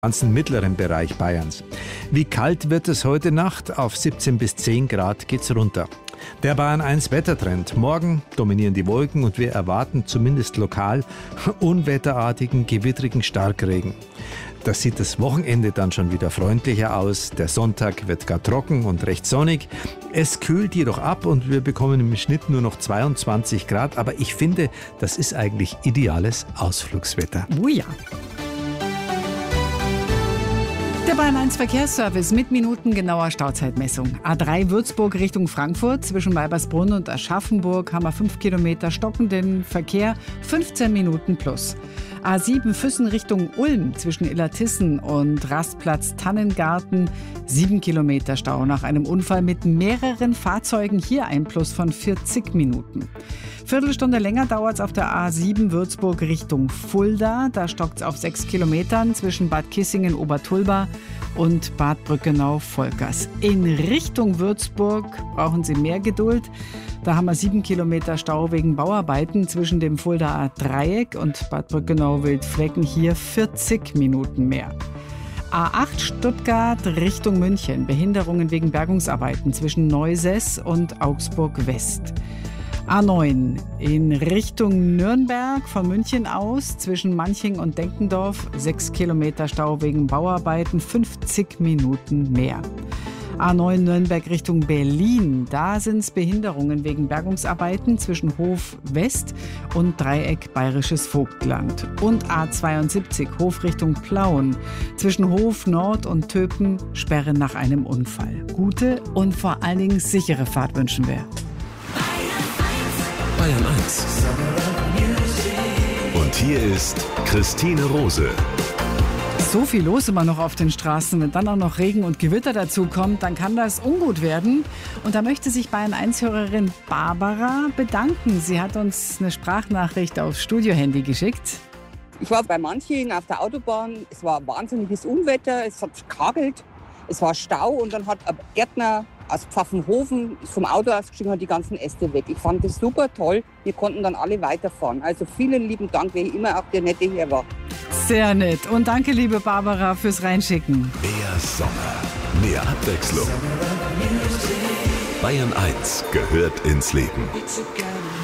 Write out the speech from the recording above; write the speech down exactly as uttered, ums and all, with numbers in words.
ganzen mittleren Bereich Bayerns. Wie kalt wird es heute Nacht? Auf siebzehn bis zehn Grad geht's runter. Der Bayern eins Wettertrend. Morgen dominieren die Wolken und wir erwarten zumindest lokal unwetterartigen, gewittrigen Starkregen. Das sieht das Wochenende dann schon wieder freundlicher aus. Der Sonntag wird gar trocken und recht sonnig. Es kühlt jedoch ab und wir bekommen im Schnitt nur noch zweiundzwanzig Grad. Aber ich finde, das ist eigentlich ideales Ausflugswetter. Oh ja. Der Bayern eins Verkehrsservice mit minutengenauer Stauzeitmessung. A drei Würzburg Richtung Frankfurt, zwischen Weibersbrunn und Aschaffenburg haben wir fünf Kilometer stockenden Verkehr, fünfzehn Minuten plus. A sieben Füssen Richtung Ulm, zwischen Illertissen und Rastplatz Tannengarten, sieben Kilometer Stau nach einem Unfall mit mehreren Fahrzeugen, hier ein Plus von vierzig Minuten. Viertelstunde länger dauert es auf der A sieben Würzburg Richtung Fulda. Da stockt es auf sechs Kilometern zwischen Bad Kissingen, Obertulba und Bad Brückenau-Volkers. In Richtung Würzburg brauchen Sie mehr Geduld. Da haben wir sieben Kilometer Stau wegen Bauarbeiten zwischen dem Fuldaer Dreieck und Bad Brückenau-Wildflecken. Hier vierzig Minuten mehr. A acht Stuttgart Richtung München. Behinderungen wegen Bergungsarbeiten zwischen Neusess und Augsburg West. A neun in Richtung Nürnberg von München aus zwischen Manching und Denkendorf. sechs Kilometer Stau wegen Bauarbeiten, fünfzig Minuten mehr. A neun Nürnberg Richtung Berlin. Da sind es Behinderungen wegen Bergungsarbeiten zwischen Hof West und Dreieck Bayerisches Vogtland. Und A zweiundsiebzig Hof Richtung Plauen. Zwischen Hof Nord und Töpen Sperre nach einem Unfall. Gute und vor allen Dingen sichere Fahrt wünschen wir. Bayern eins. Und hier ist Christine Rose. So viel los immer noch auf den Straßen. Wenn dann auch noch Regen und Gewitter dazu kommt, dann kann das ungut werden. Und da möchte sich Bayern eins Hörerin Barbara bedanken. Sie hat uns eine Sprachnachricht aufs Studiohandy geschickt. Ich war bei Manching auf der Autobahn. Es war wahnsinniges Unwetter. Es hat gekagelt. Es war Stau. Und dann hat ein Gärtner aus Pfaffenhofen vom Auto ausgestiegen und hat die ganzen Äste weg. Ich fand das super toll. Wir konnten dann alle weiterfahren. Also vielen lieben Dank, wer immer auch der Nette hier war. Sehr nett. Und danke, liebe Barbara, fürs Reinschicken. Mehr Sommer, mehr Abwechslung. Bayern eins gehört ins Leben.